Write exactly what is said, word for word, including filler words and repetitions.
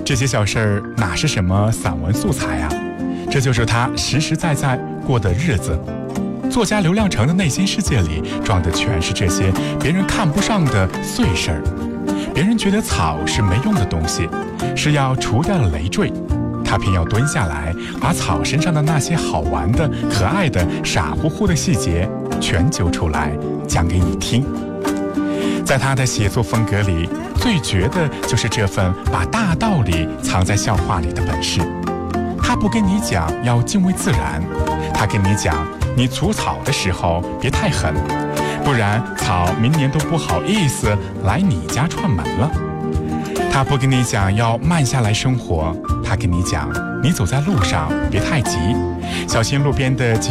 这些小事儿哪是什么散文素材啊？这就是他实实在在过的日子。作家刘亮程的内心世界里装的全是这些别人看不上的碎事儿。别人觉得草是没用的东西，是要除掉了累赘，他偏要蹲下来，把草身上的那些好玩的、可爱的、傻乎乎的细节全揪出来讲给你听。在他的写作风格里，最绝的就是这份把大道理藏在笑话里的本事。他不跟你讲要敬畏自然，他跟你讲你除草的时候别太狠，不然草明年都不好意思来你家串门了。他不跟你讲要慢下来生活，他跟你讲你走在路上别太急，小心路边的